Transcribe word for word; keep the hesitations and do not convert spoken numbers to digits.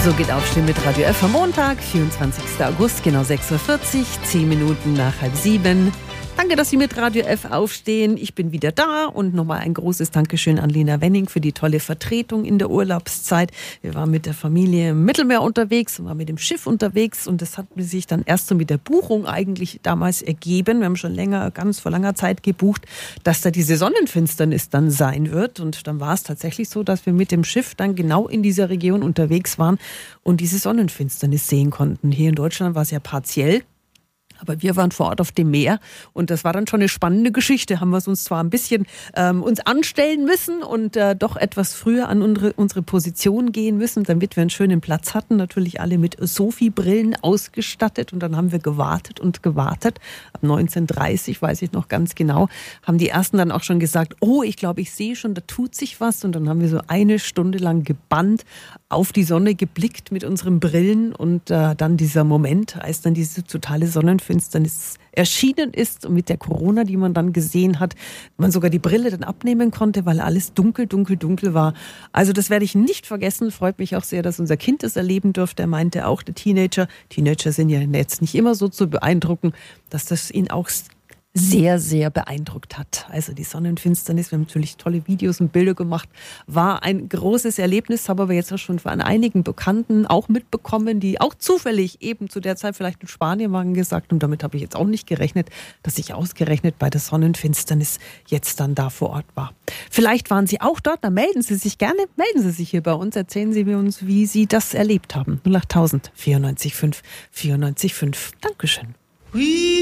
So geht Aufstehen mit Radio F am Montag, vierundzwanzigsten August, genau sechs Uhr vierzig, zehn Minuten nach halb sieben. Danke, dass Sie mit Radio F aufstehen. Ich bin wieder da und nochmal ein großes Dankeschön an Lena Wenning für die tolle Vertretung in der Urlaubszeit. Wir waren mit der Familie im Mittelmeer unterwegs und waren mit dem Schiff unterwegs und das hat sich dann erst so mit der Buchung eigentlich damals ergeben. Wir haben schon länger, ganz vor langer Zeit gebucht, dass da diese Sonnenfinsternis dann sein wird und dann war es tatsächlich so, dass wir mit dem Schiff dann genau in dieser Region unterwegs waren und diese Sonnenfinsternis sehen konnten. Hier in Deutschland war es ja partiell. Aber wir waren vor Ort auf dem Meer und das war dann schon eine spannende Geschichte. Haben wir es uns zwar ein bisschen ähm, uns anstellen müssen und äh, doch etwas früher an unsere, unsere Position gehen müssen, damit wir einen schönen Platz hatten. Natürlich alle mit Sophie-Brillen ausgestattet und dann haben wir gewartet und gewartet. Ab neunzehn Uhr dreißig, weiß ich noch ganz genau, haben die Ersten dann auch schon gesagt, oh, ich glaube, ich sehe schon, da tut sich was. Und dann haben wir so eine Stunde lang gebannt, auf die Sonne geblickt mit unseren Brillen und äh, dann dieser Moment, als dann diese totale Sonnenfinsternis erschienen ist und mit der Corona, die man dann gesehen hat, man sogar die Brille dann abnehmen konnte, weil alles dunkel, dunkel, dunkel war. Also das werde ich nicht vergessen. Freut mich auch sehr, dass unser Kind das erleben durfte. Er meinte auch, der Teenager, Teenager sind ja jetzt nicht immer so zu beeindrucken, dass das ihn auch sehr, sehr beeindruckt hat. Also die Sonnenfinsternis, wir haben natürlich tolle Videos und Bilder gemacht, war ein großes Erlebnis, habe aber jetzt auch schon von einigen Bekannten auch mitbekommen, die auch zufällig eben zu der Zeit vielleicht in Spanien waren, gesagt, und damit habe ich jetzt auch nicht gerechnet, dass ich ausgerechnet bei der Sonnenfinsternis jetzt dann da vor Ort war. Vielleicht waren Sie auch dort, dann melden Sie sich gerne, melden Sie sich hier bei uns, erzählen Sie mir uns, wie Sie das erlebt haben. null acht tausend vierundneunzig fünf vierundneunzig fünf. Dankeschön.